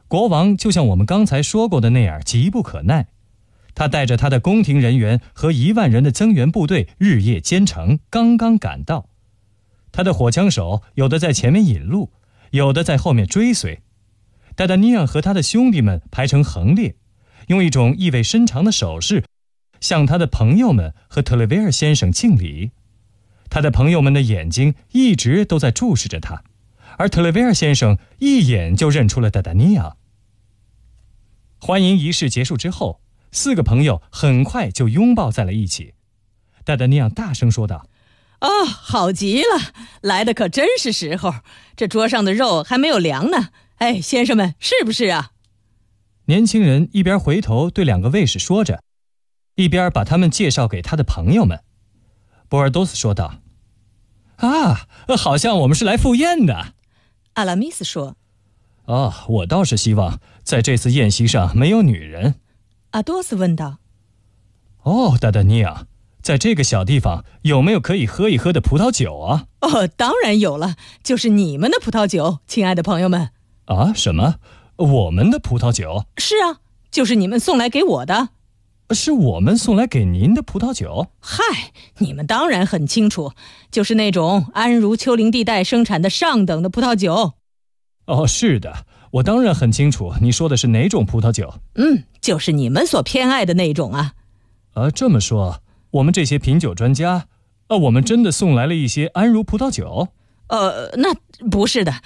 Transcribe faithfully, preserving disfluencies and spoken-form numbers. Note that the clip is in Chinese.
国王就像我们刚才说过的那样急不可耐，他带着他的宫廷人员和一万人的增援部队日夜兼程，刚刚赶到。他的火枪手有的在前面引路，有的在后面追随。达达尼昂和他的兄弟们排成横列，用一种意味深长的手势向他的朋友们和特雷维尔先生敬礼。他的朋友们的眼睛一直都在注视着他，而特雷维尔先生一眼就认出了达达尼昂。欢迎仪式结束之后，四个朋友很快就拥抱在了一起。达达尼昂大声说道： 哦，好极了，来的可真是时候，这桌上的肉还没有凉呢。哎，先生们，是不是啊？ 年轻人一边回头对两个卫士说着，一边把他们介绍给他的朋友们。波尔多斯说道：啊，好像我们是来赴宴的。 阿拉米斯说： 哦，我倒是希望在这次宴席上没有女人。 阿多斯问道： 哦，达达尼昂，在这个小地方有没有可以喝一喝的葡萄酒啊？ 哦，当然有了，就是你们的葡萄酒，亲爱的朋友们。 啊，什么？我们的葡萄酒？ 是啊，就是你们送来给我的。 是我们送来给您的葡萄酒？ 嗨，你们当然很清楚，就是那种安茹丘陵地带生产的上等的葡萄酒。 哦，是的，我当然很清楚你说的是哪种葡萄酒。 嗯，就是你们所偏爱的那种啊。 呃，这么说，我们这些品酒专家，呃，我们真的送来了一些安茹葡萄酒？ 呃，那不是的，